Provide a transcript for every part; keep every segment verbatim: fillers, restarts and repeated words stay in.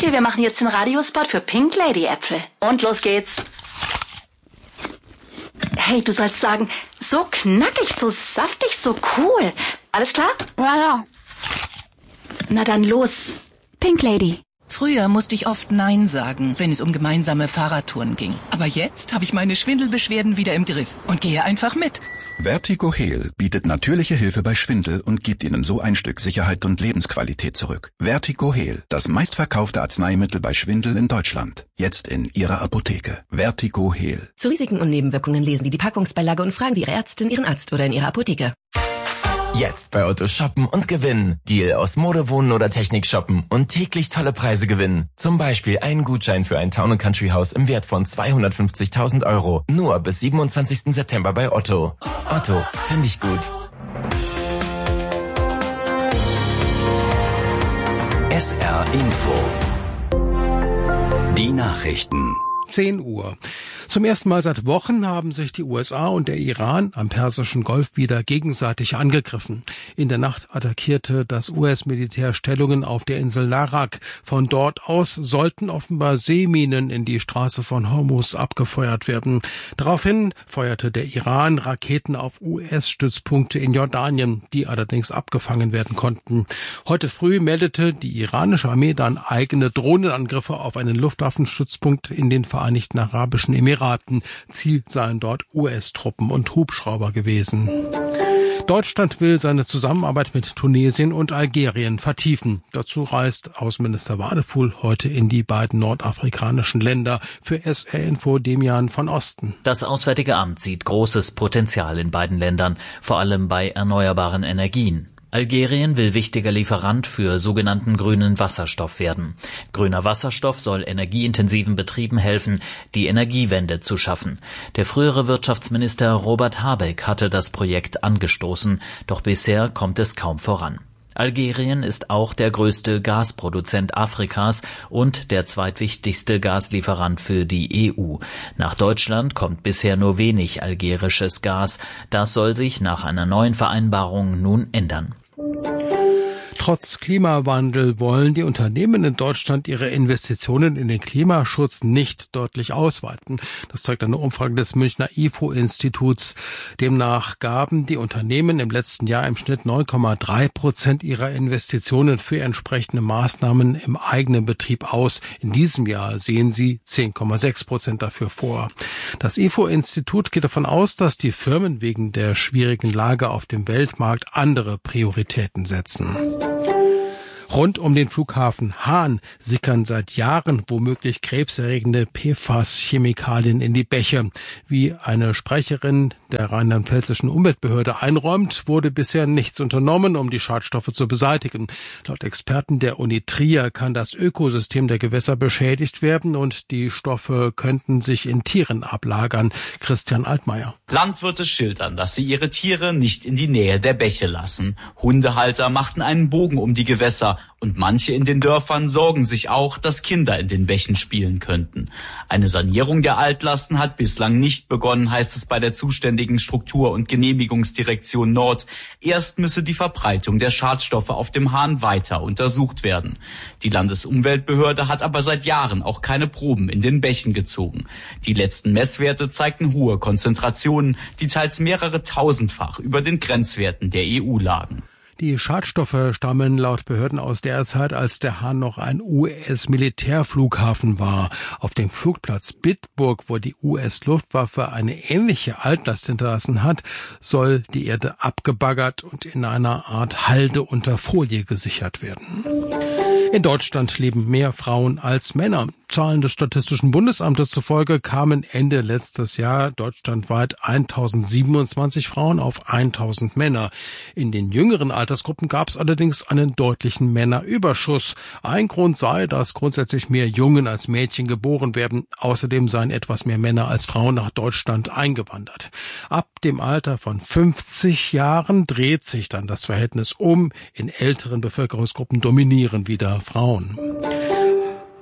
Schenke, wir machen jetzt den Radiospot für Pink Lady Äpfel. Und los geht's. Hey, du sollst sagen, so knackig, so saftig, so cool. Alles klar? Ja, ja. Na dann los. Pink Lady. Früher musste ich oft Nein sagen, wenn es um gemeinsame Fahrradtouren ging. Aber jetzt habe ich meine Schwindelbeschwerden wieder im Griff und gehe einfach mit. Vertigo Heal bietet natürliche Hilfe bei Schwindel und gibt Ihnen so ein Stück Sicherheit und Lebensqualität zurück. Vertigo Heal, das meistverkaufte Arzneimittel bei Schwindel in Deutschland. Jetzt in Ihrer Apotheke. Vertigo Heal. Zu Risiken und Nebenwirkungen lesen Sie die Packungsbeilage und fragen Sie Ihre Ärztin, Ihren Arzt oder in Ihrer Apotheke. Jetzt bei Otto shoppen und gewinnen. Deal aus Mode, Wohnen oder Technik shoppen und täglich tolle Preise gewinnen. Zum Beispiel einen Gutschein für ein Town and Country Haus im Wert von zweihundertfünfzigtausend Euro. Nur bis siebenundzwanzigsten September bei Otto. Otto, finde ich gut. S R Info. Die Nachrichten. zehn Uhr. Zum ersten Mal seit Wochen haben sich die U S A und der Iran am Persischen Golf wieder gegenseitig angegriffen. In der Nacht attackierte das U S-Militär Stellungen auf der Insel Larak. Von dort aus sollten offenbar Seeminen in die Straße von Hormuz abgefeuert werden. Daraufhin feuerte der Iran Raketen auf U S-Stützpunkte in Jordanien, die allerdings abgefangen werden konnten. Heute früh meldete die iranische Armee dann eigene Drohnenangriffe auf einen Luftwaffenstützpunkt in den Vereinigten Arabischen Emiraten. Ziel seien dort U S-Truppen und Hubschrauber gewesen. Deutschland will seine Zusammenarbeit mit Tunesien und Algerien vertiefen. Dazu reist Außenminister Wadefuhl heute in die beiden nordafrikanischen Länder. Für S R-Info Demian von Osten. Das Auswärtige Amt sieht großes Potenzial in beiden Ländern, vor allem bei erneuerbaren Energien. Algerien will wichtiger Lieferant für sogenannten grünen Wasserstoff werden. Grüner Wasserstoff soll energieintensiven Betrieben helfen, die Energiewende zu schaffen. Der frühere Wirtschaftsminister Robert Habeck hatte das Projekt angestoßen, doch bisher kommt es kaum voran. Algerien ist auch der größte Gasproduzent Afrikas und der zweitwichtigste Gaslieferant für die E U. Nach Deutschland kommt bisher nur wenig algerisches Gas. Das soll sich nach einer neuen Vereinbarung nun ändern. Trotz Klimawandel wollen die Unternehmen in Deutschland ihre Investitionen in den Klimaschutz nicht deutlich ausweiten. Das zeigt eine Umfrage des Münchner I F O-Instituts. Demnach gaben die Unternehmen im letzten Jahr im Schnitt neun Komma drei Prozent ihrer Investitionen für entsprechende Maßnahmen im eigenen Betrieb aus. In diesem Jahr sehen sie zehn Komma sechs Prozent dafür vor. Das I F O-Institut geht davon aus, dass die Firmen wegen der schwierigen Lage auf dem Weltmarkt andere Prioritäten setzen. Rund um den Flughafen Hahn sickern seit Jahren womöglich krebserregende P F A S-Chemikalien in die Bäche. Wie eine Sprecherin der rheinland-pfälzischen Umweltbehörde einräumt, wurde bisher nichts unternommen, um die Schadstoffe zu beseitigen. Laut Experten der Uni Trier kann das Ökosystem der Gewässer beschädigt werden und die Stoffe könnten sich in Tieren ablagern. Christian Altmaier. Landwirte schildern, dass sie ihre Tiere nicht in die Nähe der Bäche lassen. Hundehalter machten einen Bogen um die Gewässer. Und manche in den Dörfern sorgen sich auch, dass Kinder in den Bächen spielen könnten. Eine Sanierung der Altlasten hat bislang nicht begonnen, heißt es bei der zuständigen Struktur- und Genehmigungsdirektion Nord. Erst müsse die Verbreitung der Schadstoffe auf dem Hahn weiter untersucht werden. Die Landesumweltbehörde hat aber seit Jahren auch keine Proben in den Bächen gezogen. Die letzten Messwerte zeigten hohe Konzentrationen, die teils mehrere tausendfach über den Grenzwerten der E U lagen. Die Schadstoffe stammen laut Behörden aus der Zeit, als der Hahn noch ein U S-Militärflughafen war. Auf dem Flugplatz Bitburg, wo die U S-Luftwaffe eine ähnliche Altlast hinterlassen hat, soll die Erde abgebaggert und in einer Art Halde unter Folie gesichert werden. In Deutschland leben mehr Frauen als Männer. Zahlen des Statistischen Bundesamtes zufolge kamen Ende letztes Jahr deutschlandweit tausendsiebenundzwanzig Frauen auf tausend Männer. In den jüngeren Altersgruppen gab es allerdings einen deutlichen Männerüberschuss. Ein Grund sei, dass grundsätzlich mehr Jungen als Mädchen geboren werden. Außerdem seien etwas mehr Männer als Frauen nach Deutschland eingewandert. Ab dem Alter von fünfzig Jahren dreht sich dann das Verhältnis um. In älteren Bevölkerungsgruppen dominieren wieder Frauen.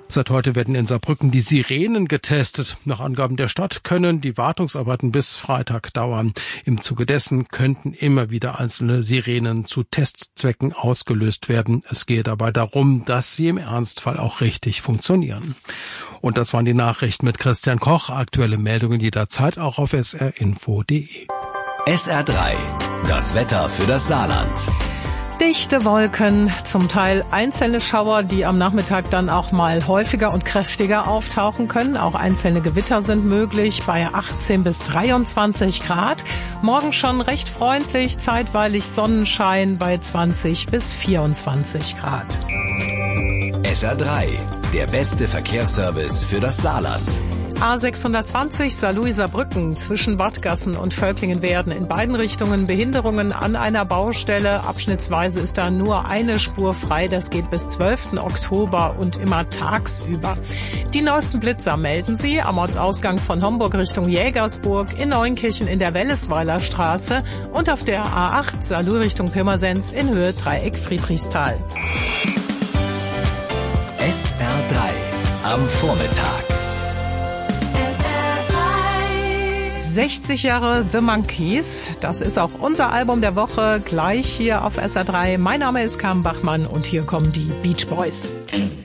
Seit heute werden in Saarbrücken die Sirenen getestet. Nach Angaben der Stadt können die Wartungsarbeiten bis Freitag dauern. Im Zuge dessen könnten immer wieder einzelne Sirenen zu Testzwecken ausgelöst werden. Es gehe dabei darum, dass sie im Ernstfall auch richtig funktionieren. Und das waren die Nachrichten mit Christian Koch. Aktuelle Meldungen jederzeit auch auf s r info punkt d e. S R drei, das Wetter für das Saarland. Dichte Wolken, zum Teil einzelne Schauer, die am Nachmittag dann auch mal häufiger und kräftiger auftauchen können. Auch einzelne Gewitter sind möglich bei achtzehn bis dreiundzwanzig Grad. Morgen schon recht freundlich, zeitweilig Sonnenschein bei zwanzig bis vierundzwanzig Grad. S R drei, der beste Verkehrsservice für das Saarland. A sechshundertzwanzig Saarlouis-Saarbrücken zwischen Wattgassen und Völklingen-Werden in beiden Richtungen Behinderungen an einer Baustelle. Abschnittsweise ist da nur eine Spur frei. Das geht bis zwölften Oktober und immer tagsüber. Die neuesten Blitzer melden Sie am Ortsausgang von Homburg Richtung Jägersburg, in Neunkirchen in der Wellesweiler Straße und auf der A acht Saarlouis Richtung Pirmasens in Höhe Dreieck Friedrichsthal. S R drei am Vormittag. sechzig Jahre The Monkees, das ist auch unser Album der Woche, gleich hier auf S R drei. Mein Name ist Carmen Bachmann und hier kommen die Beach Boys.